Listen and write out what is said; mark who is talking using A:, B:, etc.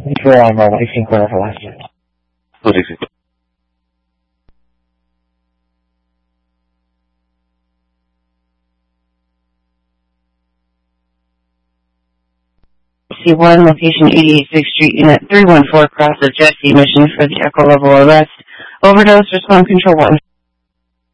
A: Control, I'm releasing clear for last year.
B: Releasing.
C: C1, location 88th Street, Unit 314, cross of Jesse, mission for the echo level arrest. Overdose, respond control 1.